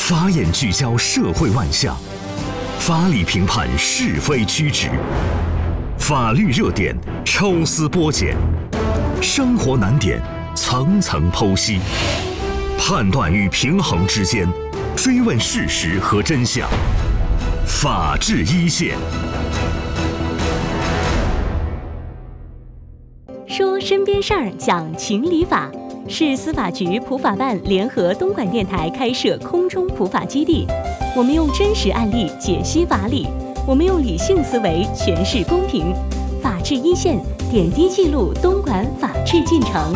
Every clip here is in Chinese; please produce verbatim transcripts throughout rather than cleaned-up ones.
法眼聚焦社会万象，法理评判是非曲直，法律热点抽丝剥茧，生活难点层层剖析，判断与平衡之间，追问事实和真相。法治一线， 说身边事儿，讲情理法，是司法局普法办联合东莞电台开设空中普法基地。我们用真实案例解析法理，我们用理性思维诠释公平。法治一线，点滴记录东莞法治进程。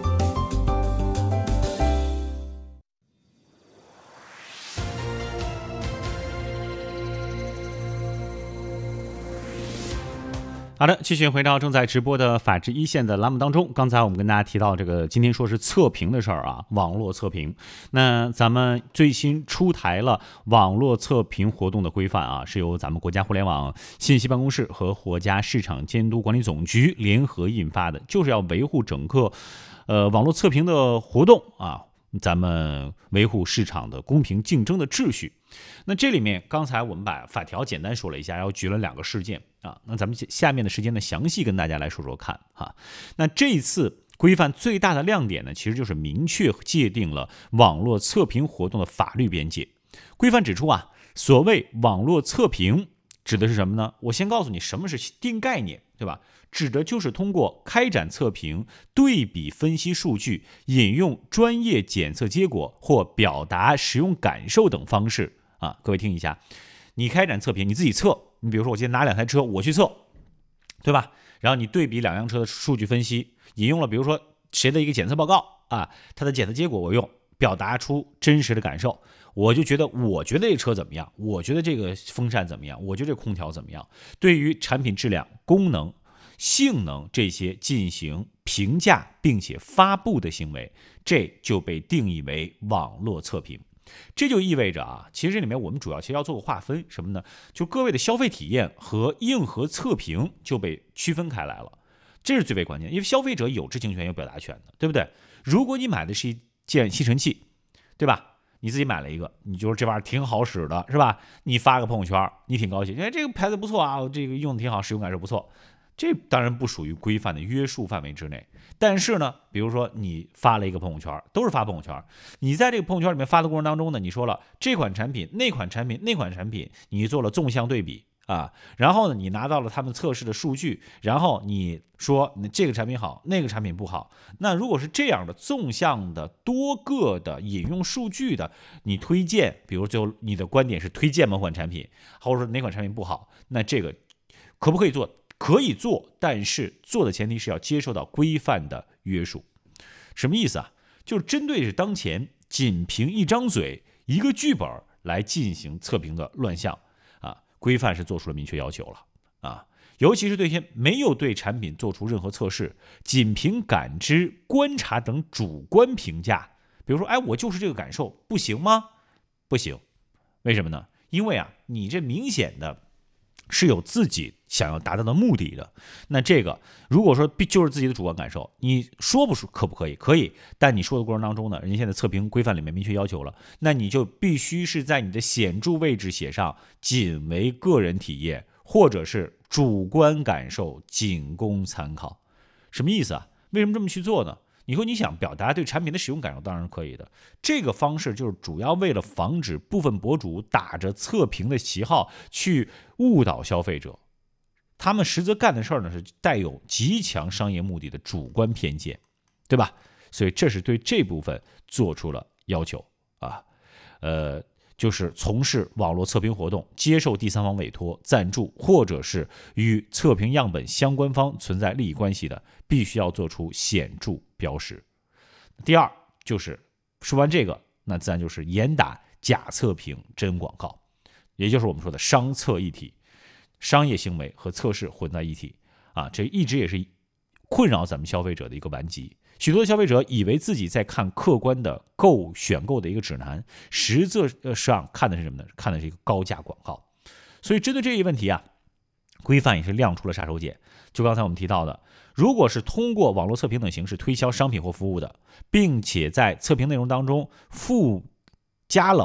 好的，继续回到正在直播的法治一线的栏目当中。刚才我们跟大家提到这个，今天说是测评的事儿啊，网络测评。那咱们最新出台了网络测评活动的规范啊，是由咱们国家互联网信息办公室和国家市场监督管理总局联合印发的，就是要维护整个呃网络测评的活动啊，咱们维护市场的公平竞争的秩序。那这里面刚才我们把法条简单说了一下，然后举了两个事件啊，那咱们下面的时间呢，详细跟大家来说说看哈。那这一次规范最大的亮点呢，其实就是明确界定了网络测评活动的法律边界。规范指出啊，所谓网络测评指的是什么呢？我先告诉你什么是定概念，对吧？指的就是通过开展测评、对比分析数据、引用专业检测结果或表达使用感受等方式啊。各位听一下，你开展测评，你自己测，你比如说我今天拿两台车，我去测，对吧？然后你对比两辆车的数据分析，引用了比如说谁的一个检测报告啊，它的检测结果我用，表达出真实的感受。我就觉得，我觉得这车怎么样？我觉得这个风扇怎么样？我觉得这空调怎么样？对于产品质量、功能、性能这些进行评价并且发布的行为，这就被定义为网络测评。这就意味着啊，其实这里面我们主要其实要做个划分，什么呢？就各位的消费体验和硬核测评就被区分开来了，这是最为关键的。因为消费者有知情权有表达权的，对不对？如果你买的是一件吸尘器，对吧？你自己买了一个，你觉得这玩意儿挺好使的，是吧？你发个朋友圈，你挺高兴，哎，这个牌子不错啊，这个用的挺好，使用感受不错。这当然不属于规范的约束范围之内，但是呢，比如说你发了一个朋友圈，都是发朋友圈，你在这个朋友圈里面发的过程当中呢，你说了这款产品、那款产品、那款产品，你做了纵向对比啊，然后呢，你拿到了他们测试的数据，然后你说你这个产品好，那个产品不好。那如果是这样的纵向的多个的引用数据的，你推荐，比如最后你的观点是推荐某款产品，或者说哪款产品不好，那这个可不可以做？可以做，但是做的前提是要接受到规范的约束。什么意思啊？就是针对是当前仅凭一张嘴、一个剧本来进行测评的乱象啊，规范是做出了明确要求了啊。尤其是对些没有对产品做出任何测试，仅凭感知、观察等主观评价，比如说，哎，我就是这个感受，不行吗？不行，为什么呢？因为啊，你这明显的是有自己想要达到的目的的。那这个如果说就是自己的主观感受，你说不说可不可以？可以，但你说的过程当中呢，人家现在测评规范里面明确要求了，那你就必须是在你的显著位置写上仅为个人体验，或者是主观感受，仅供参考。什么意思啊？为什么这么去做呢？你说你想表达对产品的使用感受，当然可以的。这个方式就是主要为了防止部分博主打着测评的旗号去误导消费者，他们实则干的事儿呢是带有极强商业目的的主观偏见，对吧？所以这是对这部分做出了要求啊，呃，就是从事网络测评活动，接受第三方委托、赞助，或者是与测评样本相关方存在利益关系的，必须要做出显著标识。第二就是说完这个，那自然就是严打假测评、真广告，也就是我们说的商测一体，商业行为和测试混在一起啊，这一直也是困扰咱们消费者的一个顽疾。许多的消费者以为自己在看客观的购选购的一个指南，实则上看的是什么呢？看的是一个高价广告。所以针对这一问题啊，规范也是亮出了杀手锏。就刚才我们提到的，如果是通过网络测评等形式推销商品或服务的，并且在测评内容当中附加了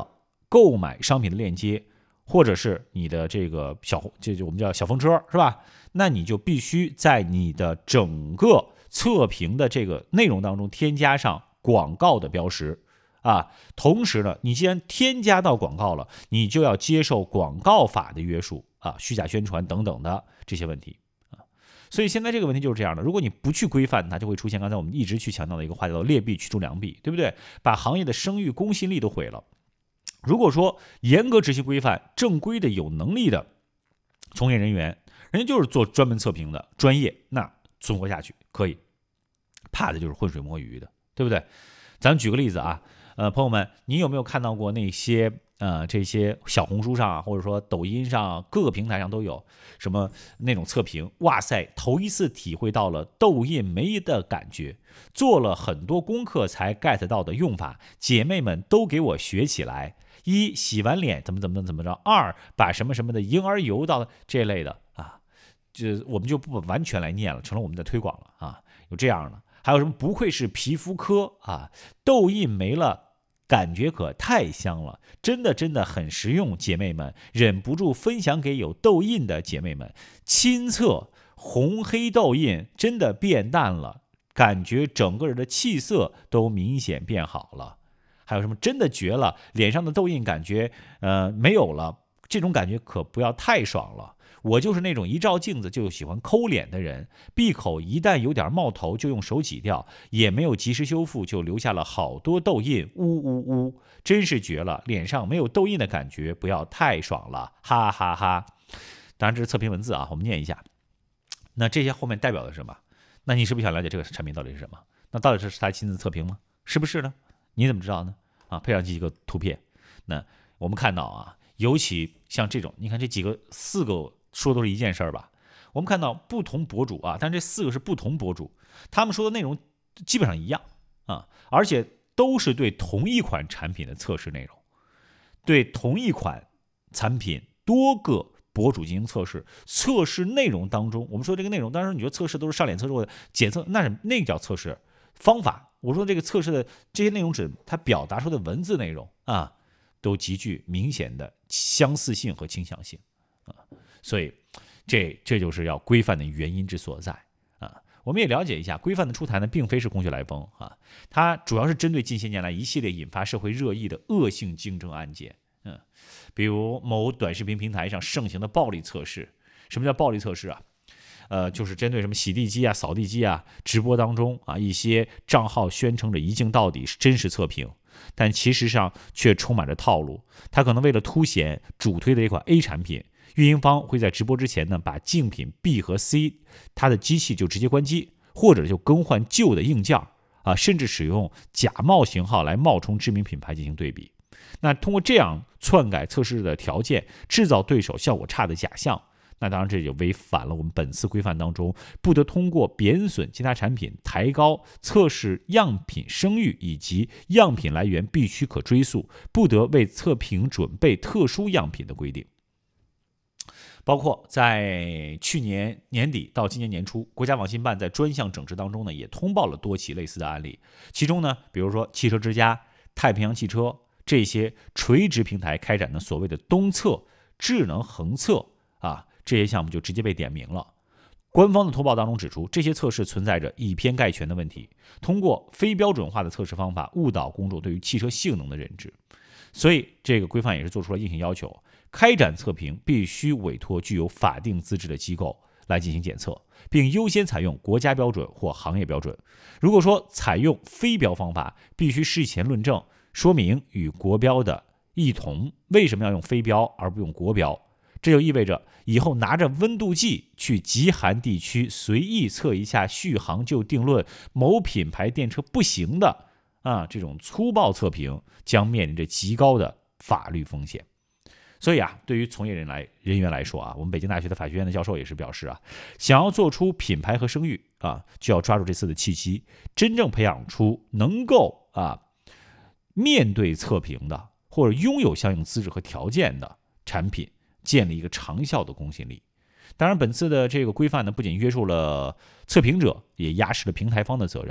购买商品的链接，或者是你的这个小，这就我们叫小风车，是吧？那你就必须在你的整个测评的这个内容当中添加上广告的标识啊。同时呢，你既然添加到广告了，你就要接受广告法的约束啊，虚假宣传等等的这些问题啊。所以现在这个问题就是这样的，如果你不去规范它，就会出现刚才我们一直去强调的一个话，叫做劣币驱逐良币，对不对？把行业的声誉公信力都毁了。如果说严格执行规范，正规的有能力的从业人员，人家就是做专门测评的专业，那存活下去可以，怕的就是浑水摸鱼的，对不对？咱们举个例子啊，呃，朋友们，你有没有看到过那些呃这些小红书上啊，或者说抖音上各个平台上都有什么那种测评？哇塞，头一次体会到了痘印没的感觉，做了很多功课才 get 到的用法，姐妹们都给我学起来。一，洗完脸怎么怎么怎么着；二，把什么什么的婴儿油到这类的啊，就我们就不完全来念了，成了我们的推广了啊。有这样的，还有什么不愧是皮肤科啊，痘印没了，感觉可太香了，真的真的很实用，姐妹们忍不住分享给有痘印的姐妹们。亲测红黑痘印真的变淡了，感觉整个人的气色都明显变好了。还有什么真的绝了，脸上的痘印感觉呃没有了，这种感觉可不要太爽了。我就是那种一照镜子就喜欢抠脸的人，闭口一旦有点冒头就用手挤掉，也没有及时修复就留下了好多痘印，呜呜呜，真是绝了，脸上没有痘印的感觉不要太爽了，哈哈哈哈。当然这是测评文字啊，我们念一下。那这些后面代表的是什么？那你是不是想了解这个产品到底是什么？那到底是他亲自测评吗？是不是呢？你怎么知道呢？啊，配上几个图片，那我们看到啊，尤其像这种，你看这几个四个说都是一件事儿吧？我们看到不同博主啊，但这四个是不同博主，他们说的内容基本上一样啊，而且都是对同一款产品的测试内容，对同一款产品多个博主进行测试，测试内容当中，我们说这个内容，当然你说测试都是上脸测试或者检测，那是那个叫测试方法。我说这个测试的这些内容指它表达出的文字内容啊，都极具明显的相似性和倾向性啊，所以这这就是要规范的原因之所在啊。我们也了解一下，规范的出台呢，并非是空穴来风啊，它主要是针对近些年来一系列引发社会热议的恶性竞争案件，嗯，比如某短视频平台上盛行的暴力测试。什么叫暴力测试啊？呃，就是针对什么洗地机啊、扫地机啊，直播当中啊，一些账号宣称着一镜到底是真实测评，但其实上却充满着套路。他可能为了凸显主推的一款 A 产品，运营方会在直播之前呢，把竞品 B 和 C 它的机器就直接关机，或者就更换旧的硬件啊，甚至使用假冒型号来冒充知名品牌进行对比。那通过这样篡改测试的条件，制造对手效果差的假象。那当然，这就违反了我们本次规范当中不得通过贬损其他产品抬高测试样品声誉，以及样品来源必须可追溯，不得为测评准备特殊样品的规定。包括在去年年底到今年年初，国家网信办在专项整治当中呢，也通报了多起类似的案例。其中呢，比如说汽车之家、太平洋汽车这些垂直平台开展的所谓的东测、智能横测啊。这些项目就直接被点名了。官方的通报当中指出，这些测试存在着以偏概全的问题，通过非标准化的测试方法误导公众对于汽车性能的认知。所以这个规范也是做出了硬性要求，开展测评必须委托具有法定资质的机构来进行检测，并优先采用国家标准或行业标准。如果说采用非标方法，必须事前论证，说明与国标的异同，为什么要用非标而不用国标？这就意味着以后拿着温度计去极寒地区随意测一下续航就定论某品牌电车不行的啊，这种粗暴测评将面临着极高的法律风险。所以啊，对于从业人来人员来说啊，我们北京大学的法学院的教授也是表示啊，想要做出品牌和声誉啊，就要抓住这次的契机，真正培养出能够啊面对测评的或者拥有相应资质和条件的产品，建立一个长效的公信力。当然，本次的这个规范呢，不仅约束了测评者，也压实了平台方的责任。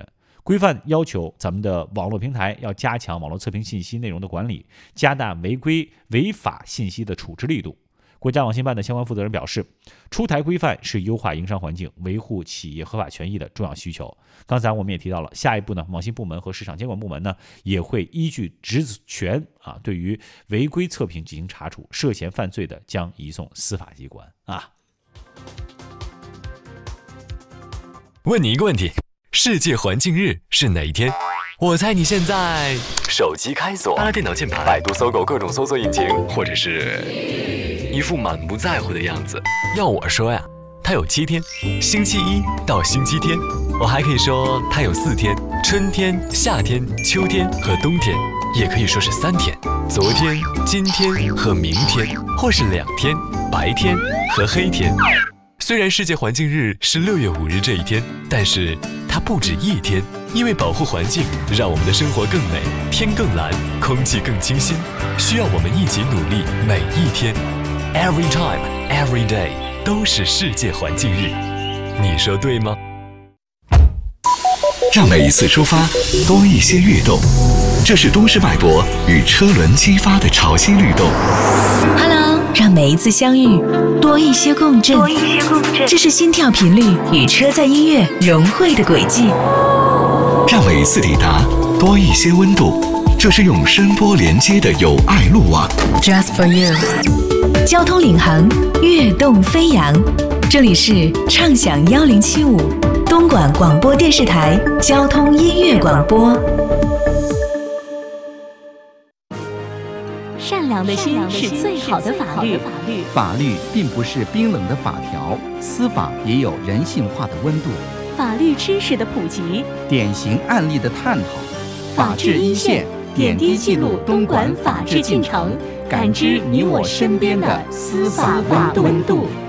规范要求咱们的网络平台要加强网络测评信息内容的管理，加大违规违法信息的处置力度。国家网信办的相关负责人表示，出台规范是优化营商环境、维护企业合法权益的重要需求。刚才我们也提到了，下一步呢，网信部门和市场监管部门呢也会依据职权啊，对于违规测评进行查处，涉嫌犯罪的将移送司法机关啊。 问你一个问题，世界环境日是哪一天？我猜你现在手机开锁，拉电脑键盘，百度、搜狗各种搜索引擎，或者是一副满不在乎的样子。要我说呀，它有七天，星期一到星期天。我还可以说它有四天，春天、夏天、秋天和冬天，也可以说是三天，昨天、今天和明天，或是两天，白天和黑天。虽然世界环境日是六月五日这一天，但是它不止一天，因为保护环境，让我们的生活更美，天更蓝，空气更清新，需要我们一起努力，每一天 ，every time, every day 都是世界环境日，你说对吗？ 让每一次出发多一些跃动，这是都市脉搏与车轮激发的潮汐律动。 Hello， 让每一次相遇多一些共振，多一些共振，这是心跳频率与车载音乐融汇的轨迹。 让每一次抵达多一些温度，这是用声波连接的友爱路网。 Just for you， 交通领航，跃动飞扬。这里是畅享幺零七五东莞广播电视台交通音乐广播。 善良的心是最好的法律。 法律并不是冰冷的法条，司法也有人性化的温度。 法律知识的普及， 典型案例的探讨， 法治一线点滴记录东莞法治进程，感知你我身边的司法温度。